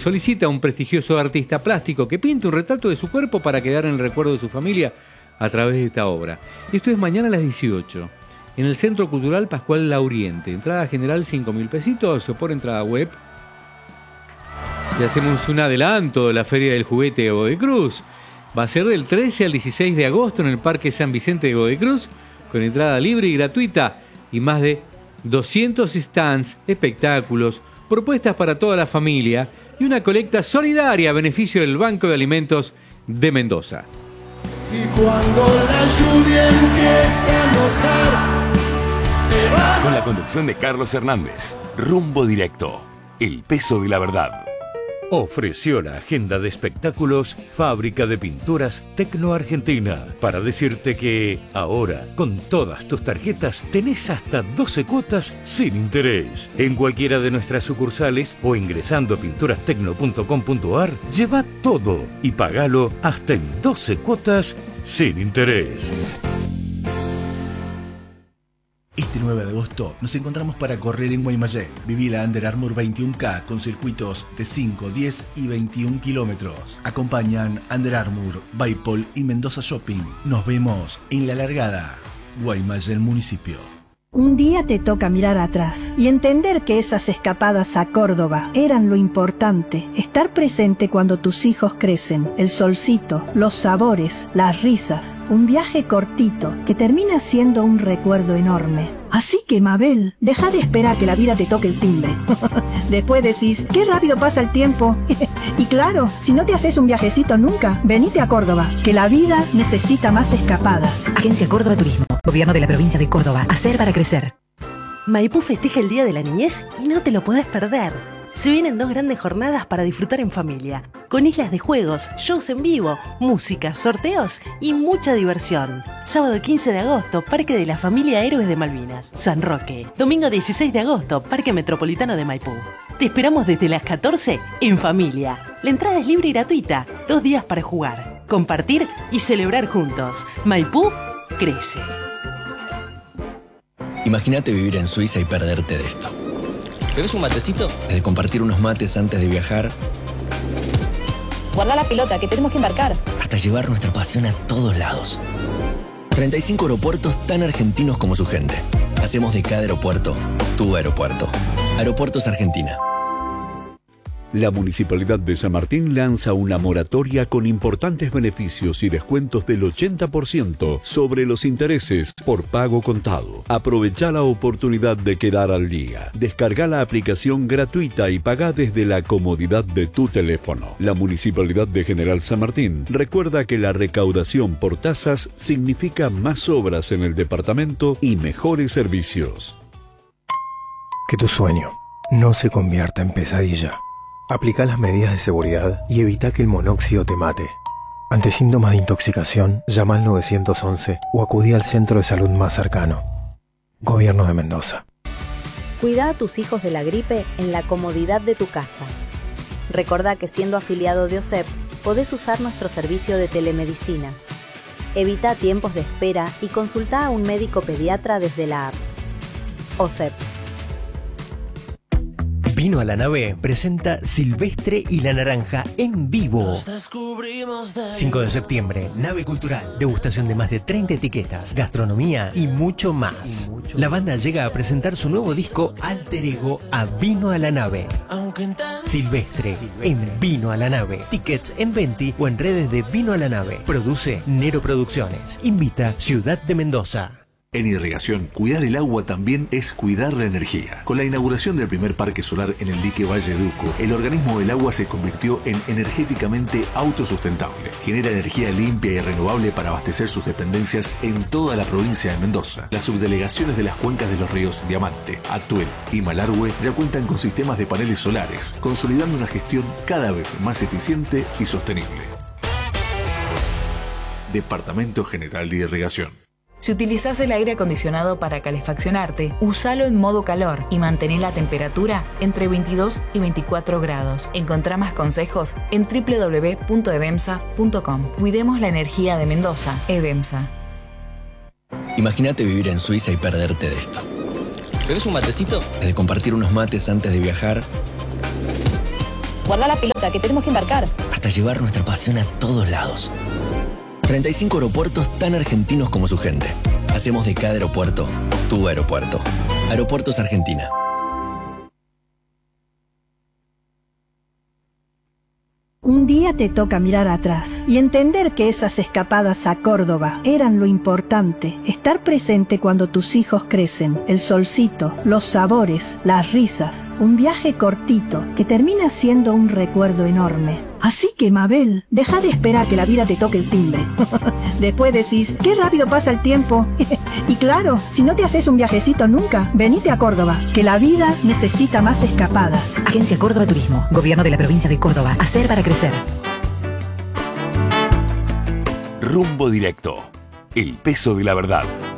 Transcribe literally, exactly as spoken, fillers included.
solicita a un prestigioso artista plástico que pinte un retrato de su cuerpo para quedar en el recuerdo de su familia a través de esta obra. Esto es mañana a las dieciocho, en el Centro Cultural Pascual Lauriente. Entrada general cinco mil pesitos o por entrada web. Y hacemos un adelanto de la Feria del Juguete de Godoy Cruz. Va a ser del trece al dieciséis de agosto en el Parque San Vicente de Godoy Cruz, con entrada libre y gratuita y más de doscientos stands, espectáculos, propuestas para toda la familia y una colecta solidaria a beneficio del Banco de Alimentos de Mendoza. Y cuando la lluvia empieza a mojar, se va. Con la conducción de Carlos Hernández, Rumbo Directo, el peso de la verdad. Ofreció la agenda de espectáculos Fábrica de Pinturas Tecno Argentina para decirte que ahora, con todas tus tarjetas, tenés hasta doce cuotas sin interés. En cualquiera de nuestras sucursales o ingresando a pinturas tecno punto com punto a r, lleva todo y pagalo hasta en doce cuotas sin interés. Este nueve de agosto nos encontramos para correr en Guaymallén. Viví la Under Armour veintiuno K con circuitos de cinco, diez y veintiún kilómetros. Acompañan Under Armour, Baipol y Mendoza Shopping. Nos vemos en la largada. Guaymallén Municipio. Un día te toca mirar atrás y entender que esas escapadas a Córdoba eran lo importante. Estar presente cuando tus hijos crecen, el solcito, los sabores, las risas, un viaje cortito que termina siendo un recuerdo enorme. Así que, Mabel, deja de esperar que la vida te toque el timbre. Después decís, qué rápido pasa el tiempo. Y claro, si no te haces un viajecito nunca, venite a Córdoba, que la vida necesita más escapadas. Agencia Córdoba Turismo, Gobierno de la Provincia de Córdoba. Hacer para crecer. Maipú festeja el Día de la Niñez y no te lo podés perder. Se vienen dos grandes jornadas para disfrutar en familia, con islas de juegos, shows en vivo, música, sorteos y mucha diversión. Sábado quince de agosto, Parque de la Familia Héroes de Malvinas, San Roque. Domingo dieciséis de agosto, Parque Metropolitano de Maipú. Te esperamos desde las catorce en familia. La entrada es libre y gratuita, dos días para jugar, compartir y celebrar juntos. Maipú crece. Imagínate vivir en Suiza y perderte de esto. ¿Querés un matecito? De compartir unos mates antes de viajar. Guarda la pelota, que tenemos que embarcar. Hasta llevar nuestra pasión a todos lados. treinta y cinco aeropuertos tan argentinos como su gente. Hacemos de cada aeropuerto tu aeropuerto. Aeropuertos Argentina. La Municipalidad de San Martín lanza una moratoria con importantes beneficios y descuentos del ochenta por ciento sobre los intereses por pago contado. Aprovecha la oportunidad de quedar al día. Descarga la aplicación gratuita y paga desde la comodidad de tu teléfono. La Municipalidad de General San Martín recuerda que la recaudación por tasas significa más obras en el departamento y mejores servicios. Que tu sueño no se convierta en pesadilla. Aplica las medidas de seguridad y evita que el monóxido te mate. Ante síntomas de intoxicación, llama al nueve once o acudí al centro de salud más cercano. Gobierno de Mendoza. Cuida a tus hijos de la gripe en la comodidad de tu casa. Recordá que siendo afiliado de O S E P, podés usar nuestro servicio de telemedicina. Evita tiempos de espera y consulta a un médico pediatra desde la app. O S E P. Vino a la Nave presenta Silvestre y la Naranja en vivo. cinco de septiembre, Nave Cultural. Degustación de más de treinta etiquetas, gastronomía y mucho más. Y mucho la banda llega a presentar su nuevo disco Alter Ego a Vino a la Nave. Silvestre, Silvestre en Vino a la Nave. Tickets en Venti o en redes de Vino a la Nave. Produce Nero Producciones. Invita Ciudad de Mendoza. En irrigación, cuidar el agua también es cuidar la energía. Con la inauguración del primer parque solar en el dique Valle Duco, el organismo del agua se convirtió en energéticamente autosustentable. Genera energía limpia y renovable para abastecer sus dependencias en toda la provincia de Mendoza. Las subdelegaciones de las cuencas de los ríos Diamante, Atuel y Malargüe ya cuentan con sistemas de paneles solares, consolidando una gestión cada vez más eficiente y sostenible. Departamento General de Irrigación. Si utilizás el aire acondicionado para calefaccionarte, usalo en modo calor y mantén la temperatura entre veintidós y veinticuatro grados. Encontrá más consejos en doble u doble u doble u punto edemsa punto com. Cuidemos la energía de Mendoza. Edemsa. Imagínate vivir en Suiza y perderte de esto. ¿Querés un matecito? De compartir unos mates antes de viajar. guarda la pelota, que tenemos que embarcar. Hasta llevar nuestra pasión a todos lados. treinta y cinco aeropuertos tan argentinos como su gente. Hacemos de cada aeropuerto tu aeropuerto. Aeropuertos Argentina. Un día te toca mirar atrás y entender que esas escapadas a Córdoba eran lo importante. Estar presente cuando tus hijos crecen, el solcito, los sabores, las risas. Un viaje cortito que termina siendo un recuerdo enorme. Así que, Mabel, deja de esperar que la vida te toque el timbre. Después decís, qué rápido pasa el tiempo. Y claro, si no te haces un viajecito nunca, venite a Córdoba, que la vida necesita más escapadas. Agencia Córdoba Turismo, Gobierno de la Provincia de Córdoba. Hacer para crecer. Rumbo Directo. El peso de la verdad.